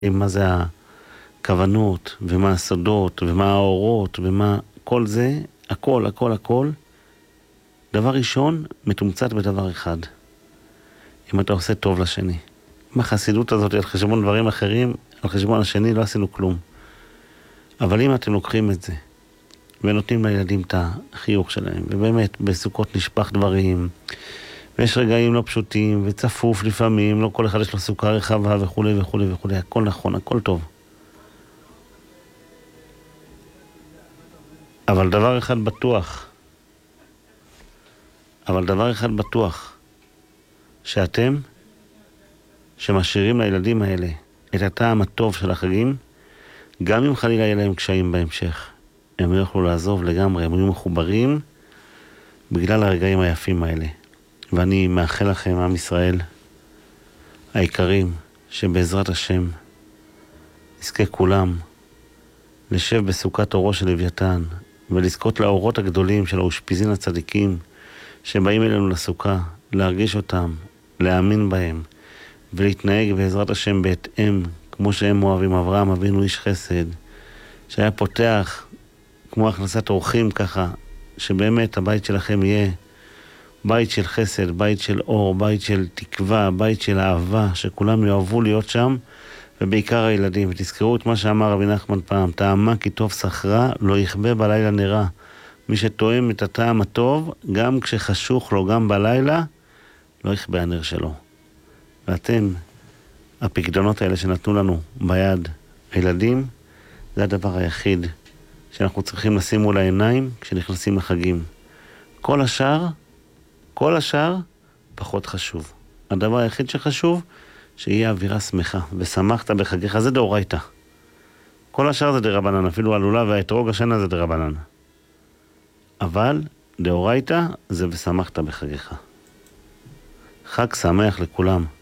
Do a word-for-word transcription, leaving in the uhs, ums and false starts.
מה זה הכוונות, ומה הסודות, ומה האורות, ומה כל זה, הכל, הכל, הכל. דבר ראשון, מתומצת בדבר אחד. אם אתה עושה טוב לשני. אם החסידות הזאת על חשבון דברים אחרים, על חשבון השני לא עשינו כלום. אבל אם אתם לוקחים את זה, ונותנים לילדים את החיוך שלהם, ובאמת בסוכות נשפך דברים, ויש רגעים לא פשוטים, וצפוף לפעמים, לא כל אחד יש לו סוכה רחבה וכו' וכו' וכו', הכל נכון, הכל טוב. אבל דבר אחד בטוח, אבל דבר אחד בטוח, שאתם, שמשאירים לילדים האלה את הטעם הטוב של החגים, גם אם חלילה יהיה להם קשיים בהמשך, הם לא יוכלו לעזוב לגמרי, הם יהיו מחוברים בגלל הרגעים היפים האלה. ואני מאחל לכם, עם ישראל, היקרים, שבעזרת השם נזכה כולם לשב בסוכת אורו של לוויתן, ולזכות לאורות הגדולים של האושפיזין הצדיקים, שבאים אלינו לסוכה, להרגיש אותם, להאמין בהם, ולהתנהג בעזרת השם בהתאם, כמו שהם אוהבים. אברהם אבינו איש חסד, שהיה פותח כמו הכנסת אורחים ככה, שבאמת הבית שלכם יהיה בית של חסד, בית של אור, בית של תקווה, בית של אהבה, שכולם יאהבו להיות שם, ובעיקר הילדים. ותזכרו את מה שאמר רבי נחמן פעם, טעמה כי טוב שכרה, לא יכבה בלילה נרה. מי שטועם את הטעם הטוב, גם כשחשוך לו, גם בלילה, לא יכבה הנר שלו. ואתם, הפקדונות האלה שנתנו לנו ביד, הילדים, זה הדבר היחיד שאנחנו צריכים לשים מול העיניים כשנכנסים לחגים. כל השאר, כל השאר פחות חשוב. הדבר היחיד שחשוב, שיהיה אווירה שמחה, ושמחת בחגיך, זה דאורייתא. כל השאר זה דרבנן, אפילו הלולה והאתרוג השנה זה דרבנן. אבל דאורייתא זה ושמחת בחגיך. חג שמח לכולם.